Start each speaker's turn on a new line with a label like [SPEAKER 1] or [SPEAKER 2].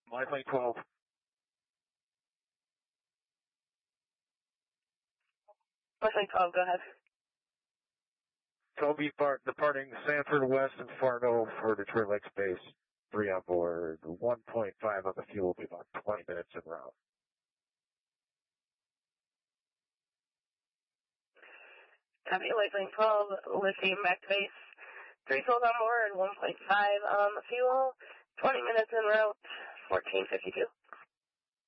[SPEAKER 1] Lifeline 12.
[SPEAKER 2] Lifeline 12, go ahead.
[SPEAKER 1] Toby departing Sanford West and Fargo for Detroit Lakes Base. 3 on board. 1.5 on the fuel will be about 20 minutes en route.
[SPEAKER 2] Copy, Lifeline 12, lithium back to base. 3 filled on board, 1.5 on the fuel. 20 minutes en route, 1452.